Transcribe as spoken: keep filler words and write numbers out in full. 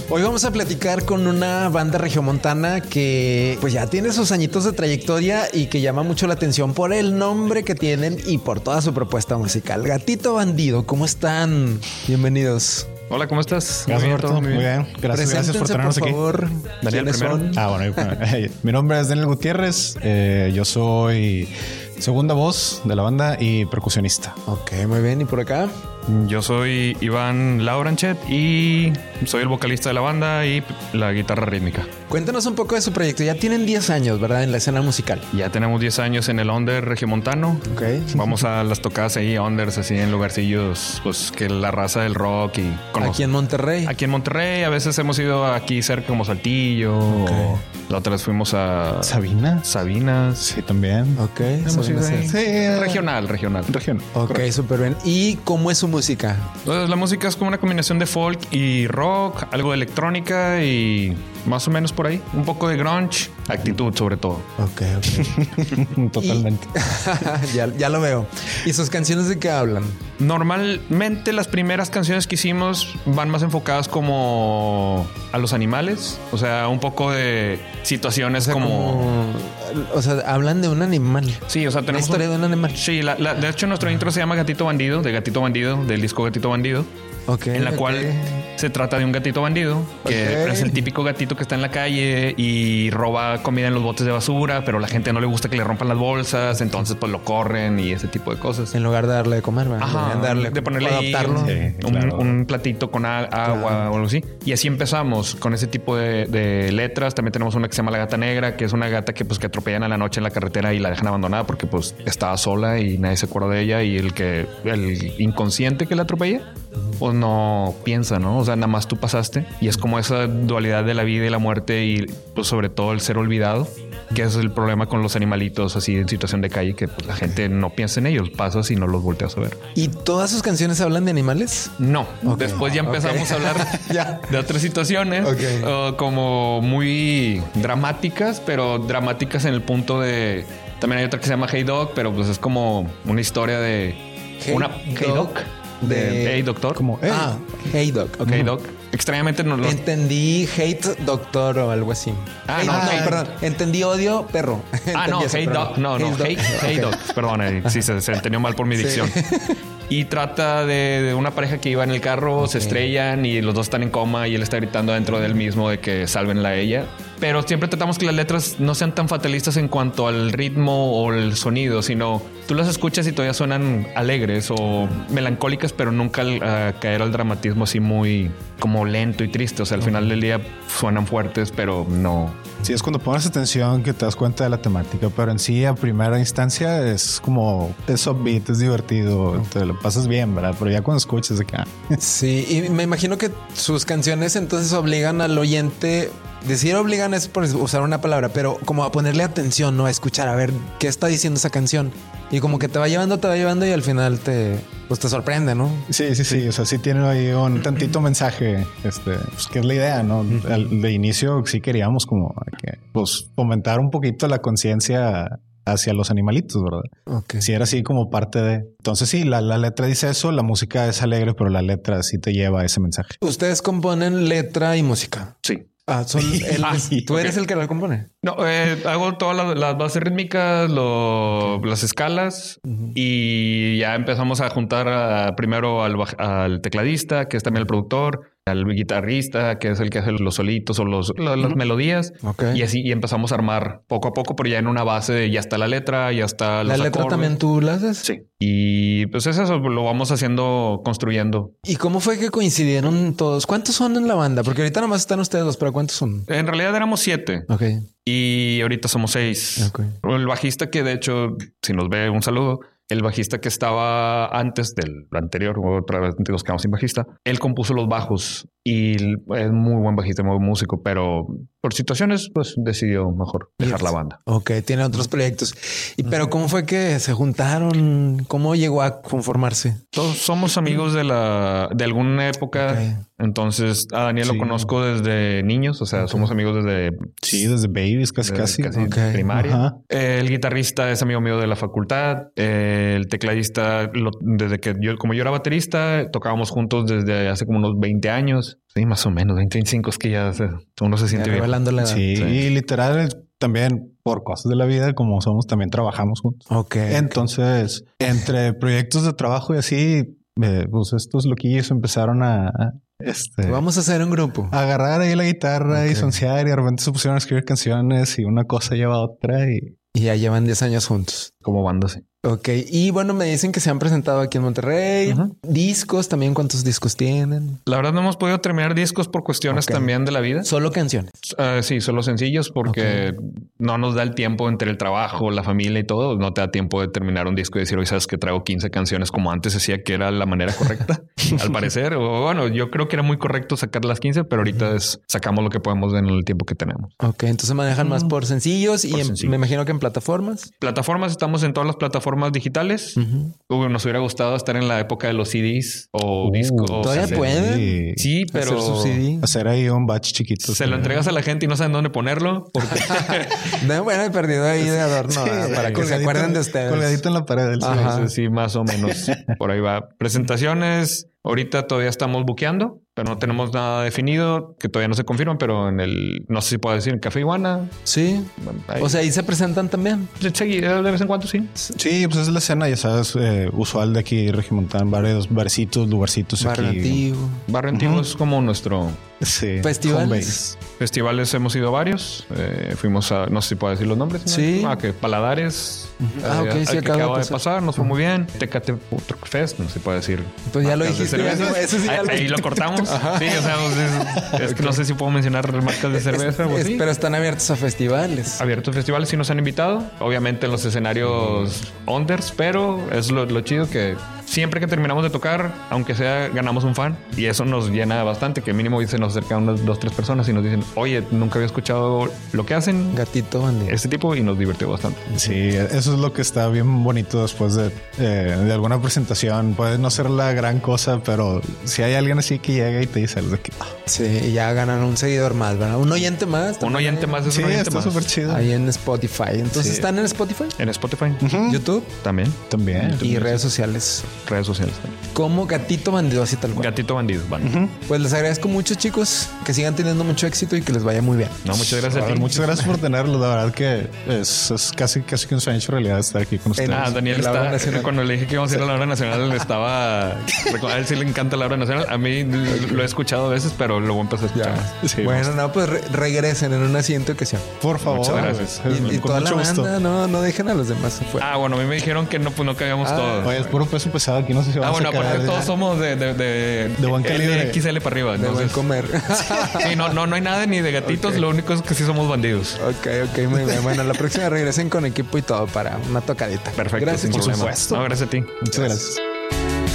Hoy vamos a platicar con una banda regiomontana que pues ya tiene sus añitos de trayectoria y que llama mucho la atención por el nombre que tienen y por toda su propuesta musical. Gatito Bandido, ¿cómo están? Bienvenidos. Hola, ¿cómo estás? Gracias, Roberto. Muy bien. Gracias, gracias por tenernos por aquí. Favor. Daniel, primero. Son? Ah, bueno. Mi nombre es Daniel Gutiérrez. Eh, yo soy segunda voz de la banda y percusionista. Ok, muy bien. ¿Y por acá? Yo soy Iván Lauranchet y soy el vocalista de la banda y la guitarra rítmica. Cuéntanos un poco de su proyecto. Ya tienen diez años, ¿verdad? En la escena musical. Ya tenemos diez años en el under regiomontano. Ok. Vamos a las tocadas ahí, unders, así en lugarcillos, pues que la raza del rock y conoce. Aquí en Monterrey. Aquí en Monterrey, a veces hemos ido aquí cerca como Saltillo. Okay. O la otra vez fuimos a Sabina. Sabinas. Sí, también. Ok. Hemos ido ahí. Sí, eh, Regional, regional. Región. Ok, súper bien. ¿Y cómo es su música? Pues la música es como una combinación de folk y rock, algo de electrónica y más o menos por ahí. Un poco de grunge, actitud sobre todo. Ok, ok. Totalmente. Y... ya, ya lo veo. ¿Y sus canciones de qué hablan? Normalmente las primeras canciones que hicimos van más enfocadas como a los animales. O sea, un poco de situaciones O sea, como... como... O sea, hablan de un animal. Sí, o sea, Una tenemos... historia un... de un animal. Sí, la, la, de hecho nuestro intro se llama Gatito Bandido, de Gatito Bandido, del disco Gatito Bandido. Okay, en la okay. cual se trata de un gatito bandido que Okay. es el típico gatito que está en la calle y roba comida en los botes de basura, pero a la gente no le gusta que le rompan las bolsas, entonces pues lo corren y ese tipo de cosas. En lugar de darle de comer, ¿verdad? Ajá, darle, de ponerle ahí adaptarlo. un, Sí, un, claro. un platito con a- agua Claro. o algo así. Y así empezamos con ese tipo de, de letras. También tenemos una que se llama La Gata Negra, que es una gata que pues que atropellan a la noche en la carretera y la dejan abandonada porque pues estaba sola y nadie se acuerda de ella, y el que el inconsciente que la atropella pues no piensa, ¿no? O sea, nada más tú pasaste, y es como esa dualidad de la vida y la muerte y pues sobre todo el ser olvidado, que es el problema con los animalitos así en situación de calle, que pues la gente no piensa en ellos, pasas y no los volteas a ver. ¿Y todas sus canciones hablan de animales? No, Ok. después ya empezamos Ok. a hablar Ya. de otras situaciones Ok. uh, como muy dramáticas, pero dramáticas en el punto de... También hay otra que se llama Hey Dog, pero pues es como una historia de... Hey una Dog Hey Dog de, de- Hey Doctor. Como, hey. Ah, Hey Dog. Ok, Ujú. Doc. Extrañamente no lo... Entendí hate doctor o algo así. Ah, Hate- no, hate- perdón. Entendí odio perro. Ah, no, Entendí eso, Hey perdón. Dog. No, no, Hate Hey, Dog. hey Ok. Dog. Perdón, eh, sí, se, se entendió mal por mi Sí. dicción. Y trata de, de una pareja que iba en el carro, Ok. se estrellan y los dos están en coma y él está gritando dentro del mismo de que sálvenla a ella. Pero siempre tratamos que las letras no sean tan fatalistas en cuanto al ritmo o el sonido, sino tú las escuchas y todavía suenan alegres o melancólicas, pero nunca al, a caer al dramatismo así muy como lento y triste. O sea, al final del día suenan fuertes, pero no. Sí, es cuando pones atención que te das cuenta de la temática, pero en sí a primera instancia es como es upbeat, es divertido, te lo pasas bien, ¿verdad? Pero ya cuando escuchas de que... ah, Sí, y me imagino que sus canciones entonces obligan al oyente, decir obligan es por usar una palabra, pero como a ponerle atención, ¿no? A escuchar, a ver qué está diciendo esa canción. Y como que te va llevando, te va llevando y al final te, pues te sorprende, ¿no? Sí, sí, sí. O sea, sí tiene ahí un tantito mensaje, este, pues que es la idea, ¿no? Al, de inicio sí queríamos como que, pues, fomentar un poquito la conciencia hacia los animalitos, ¿verdad? Ok. Sí, era así como parte de... Entonces sí, la, la letra dice eso, la música es alegre, pero la letra sí te lleva a ese mensaje. Ustedes componen letra y música. Sí. Ah, son el, Ah, tú ok. eres el que la compone. No, eh, hago todas las, las bases rítmicas, lo- las escalas, Ujú. y ya empezamos a juntar a- primero al, baj- al tecladista, que es también el productor, al guitarrista, que es el que hace los solitos o los, la- las Ujú. melodías. Ok. Y así y empezamos a armar poco a poco, pero ya en una base de ya está la letra, ya está ¿La los letra acordes. también tú la haces? Sí. Y pues es eso, lo vamos haciendo, construyendo. ¿Y cómo fue que coincidieron todos? ¿Cuántos son en la banda? Porque ahorita nomás están ustedes dos, pero ¿cuántos son? En realidad éramos siete Ok. y ahorita somos seis. Ok. El bajista, que de hecho, si nos ve, un saludo. El bajista que estaba antes del anterior, otra vez nos quedamos sin bajista, él compuso los bajos y es muy buen bajista, muy buen músico, pero por situaciones, pues decidió mejor dejar la banda. Ok, tiene otros proyectos. Y pero ¿cómo fue que se juntaron? ¿Cómo llegó a conformarse? Todos somos amigos de la de alguna época. Ok. Entonces a Daniel Sí. lo conozco desde niños, o sea, Ok. somos amigos desde Sí, desde babies, casi, desde casi. Ok. primaria. Ajá. El guitarrista es amigo mío de la facultad. El tecladista, lo- desde que yo, como yo era baterista, tocábamos juntos desde hace como unos veinte años. años. Sí, más o menos. veinte, veinticinco es que ya se, uno se siente bien. Revelando la edad. Sí, Sí. y literal también por cosas de la vida, como somos, también trabajamos juntos. Ok. Entonces, entre proyectos de trabajo y así, eh, pues estos loquillos empezaron a, a, este, Vamos a hacer un grupo. a agarrar ahí la guitarra Ok. y soncear, y de repente se pusieron a escribir canciones y una cosa lleva a otra y Y ya llevan diez años juntos. Como banda, sí. Ok. Y bueno, me dicen que se han presentado aquí en Monterrey. Ujú. Discos también. ¿Cuántos discos tienen? La verdad no hemos podido terminar discos por cuestiones Ok. también de la vida. Solo canciones. Uh, sí, solo sencillos porque no nos da el tiempo entre el trabajo, la familia y todo. No te da tiempo de terminar un disco y decir, hoy sabes que traigo quince canciones como antes decía que era la manera correcta. Al parecer, o bueno, yo creo que era muy correcto sacar las quince, pero ahorita es sacamos lo que podemos en el tiempo que tenemos. Ok. Entonces manejan más por sencillos y Por en- sencillos. me imagino que en plataformas. Plataformas, estamos en todas las plataformas digitales. Ujú. Uy, nos hubiera gustado estar en la época de los C Ds o Uh, discos. ¿todavía cassette. pueden? sí, Sí, pero Hacer su C D. hacer ahí un batch chiquito. se lo entregas a la gente y no saben dónde ponerlo porque No, bueno, he perdido ahí de adorno Sí, ¿verdad? para que se colgadito acuerden en- de ustedes. Colgadito en la pared del Ajá. Entonces, sí, más o menos por ahí va. Presentaciones. Ahorita todavía estamos buqueando, pero no tenemos nada definido, que todavía no se confirman, pero en el, no sé si puedo decir, en Café Iguana. Sí. Bueno, ahí- O sea, ahí se presentan también. sí, de vez en cuando sí. Sí, pues es la escena, ya sabes, eh, usual de aquí, Regimontán, varios barcitos, lugarcitos Barrio aquí. Antiguo. Barrio Antiguo es como nuestro Sí. Festivales. Home base. festivales. Hemos ido varios. Eh, fuimos a, no sé si puedo decir los nombres. ¿no? Sí. Ah, que Paladares. Ah, Eh, ok, al sí, que acaba de acaba de pasar. pasar. Nos fue muy bien. Tecate Truck Fest, no sé si puede decir. Pues ya lo marcas de dijiste. cerveza. Eso, eso sí ya ahí, lo ahí lo cortamos. Sí, o sea, pues, es, es que no sé si puedo mencionar marcas de cerveza o Es- así. Pero están abiertos a festivales. Abiertos festivales sí nos han invitado. Obviamente en los escenarios unders, pero es lo, lo chido que siempre que terminamos de tocar, aunque sea, ganamos un fan. Y eso nos llena bastante, que mínimo se nos acercan unas dos, tres personas y nos dicen, oye, nunca había escuchado lo que hacen Gatito bandido. este tipo y nos divirtió bastante. Sí, eso es lo que está bien bonito después de, eh, de alguna presentación. Puede no ser la gran cosa, pero si hay alguien así que llega y te dice algo de que ah, Sí, y ya ganan un seguidor más, ¿verdad? Un oyente más. Un también. oyente más es sí, un oyente está más. súper chido. Ahí en Spotify. Entonces Sí. están en Spotify, En Spotify Ujú. YouTube también. También. y redes sociales. Redes sociales también. Como Gatito Bandido, así tal cual. Gatito Bandido. Van. Ujú. Pues les agradezco mucho, chicos. Que sigan teniendo mucho éxito y que les vaya muy bien. No, muchas gracias a A ver, ti. muchas gracias por tenerlo. La verdad que es, es casi, casi que un sueño hecho realidad estar aquí con ustedes. Ah, Daniel En la hora está, nacional. cuando le dije que íbamos a ir a la hora nacional, estaba, a él sí le encanta la hora nacional. A mí lo he escuchado a veces, pero luego empecé a escuchar. Ya. Sí, bueno, no, pues re- regresen en una siguiente ocasión. por favor. Muchas gracias. Es- Y, y con toda la mucho gusto. banda, no, no dejen a los demás afuera. Ah, bueno, a mí me dijeron que no, pues no cabíamos Ah, todos. Oye, es puro peso pesado aquí, no sé si Ah, vamos bueno, a caer. aparte todos somos de, de, de, De buen calibre. X L para arriba. de buen Entonces, comer. sí, no, no, no hay nada ni de gatitos. Ok. Lo único es que sí somos bandidos. ok, ok, muy bien. Bueno, la próxima regresen con equipo y todo para una tocadita. Perfecto, Gracias sin por problema. supuesto. No, gracias a ti. Muchas gracias.